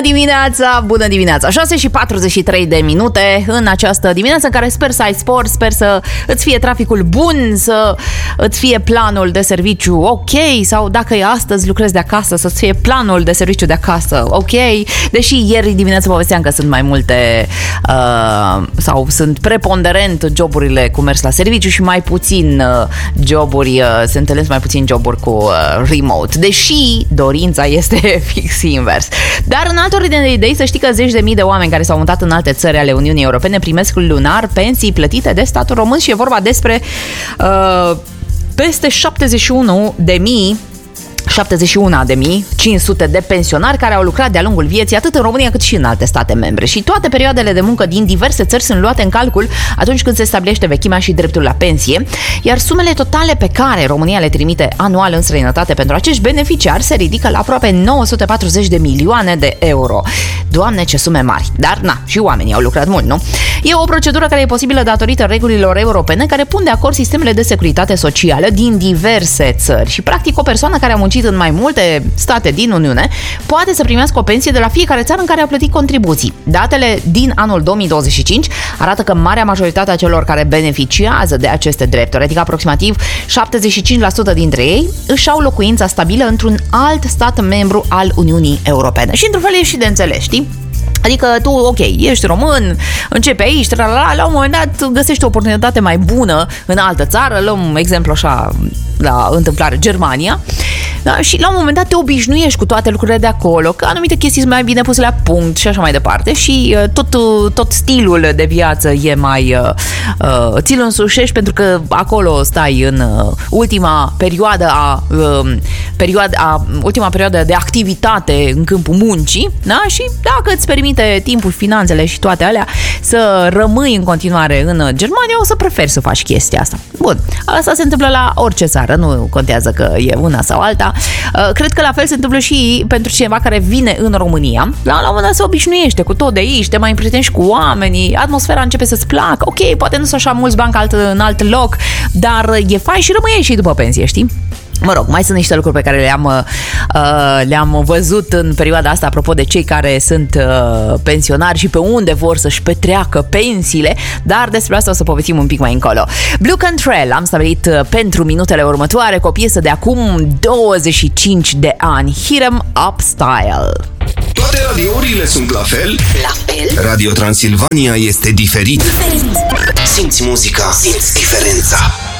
dimineața, bună dimineața! 6:43 de minute în această dimineață în care sper să ai sport, sper să îți fie traficul bun, să îți fie planul de serviciu ok, sau dacă e astăzi lucrezi de acasă, să-ți fie planul de serviciu de acasă ok, deși ieri dimineața povesteam că sunt mai multe sau sunt preponderent joburile cu mers la serviciu și mai puțin joburi, se întâlnesc mai puțin joburi cu remote, deși dorința este fix invers. Dar în altă ordine de idei, să știi că zeci de mii de oameni care s-au mutat în alte țări ale Uniunii Europene primesc lunar pensii plătite de statul român și e vorba despre peste 71.500 de pensionari care au lucrat de-a lungul vieții atât în România cât și în alte state membre. Și toate perioadele de muncă din diverse țări sunt luate în calcul atunci când se stabilește vechimea și dreptul la pensie, iar sumele totale pe care România le trimite anual în străinătate pentru acești beneficiari se ridică la aproape 940 de milioane de euro. Doamne, ce sume mari! Dar, și oamenii au lucrat mult, nu? E o procedură care e posibilă datorită regulilor europene care pun de acord sistemele de securitate socială din diverse țări și, practic, o persoană care a muncit în mai multe state din Uniune poate să primească o pensie de la fiecare țară în care a plătit contribuții. Datele din anul 2025 arată că marea majoritate a celor care beneficiază de aceste drepturi, adică aproximativ 75% dintre ei, își au locuința stabilă într-un alt stat membru al Uniunii Europene. Și într-un fel e și de înțeles, știi? Adică tu, ok, ești român, începi aici, la un moment dat găsești o oportunitate mai bună în altă țară, luăm exemplu așa la întâmplare Germania, da? Și la un moment dat te obișnuiești cu toate lucrurile de acolo, că anumite chestii sunt mai bine puse la punct și așa mai departe și tot stilul de viață e mai ți-l însușești pentru că acolo stai în ultima perioadă ultima perioadă de activitate în câmpul muncii, da? Și dacă îți permite timpul, finanțele și toate alea să rămâi în continuare în Germania, o să preferi să faci chestia asta. Bun, asta se întâmplă la orice țară, nu contează că e una sau alta. Cred că la fel se întâmplă și pentru cineva care vine în România. La un moment dat se obișnuiește cu tot de aici, te mai împrietenești cu oamenii, atmosfera începe să-ți placă. Ok, poate nu sunt așa mulți bani în alt loc, dar e fain și rămâi și după pensie, știi? Mă rog, mai sunt niște lucruri pe care le-am văzut în perioada asta apropo de cei care sunt pensionari și pe unde vor să-și petreacă pensiile, dar despre asta o să povestim un pic mai încolo. Blue Cantrell am stabilit pentru minutele următoare cu o piesă de acum 25 de ani, Hit 'em Up Style. Toate radiourile sunt la fel? La fel? Radio Transilvania este diferit. Simți muzica, simți diferența.